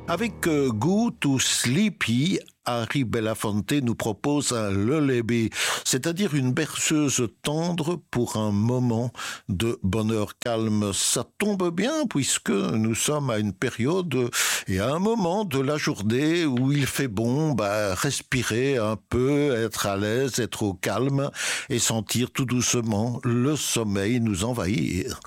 Avec Go to Sleepy, Harry Belafonte nous propose un lullaby, c'est-à-dire une berceuse tendre pour un moment de bonheur calme. Ça tombe bien puisque nous sommes à une période et à un moment de la journée où il fait bon respirer un peu, être à l'aise, être au calme et sentir tout doucement le sommeil nous envahir.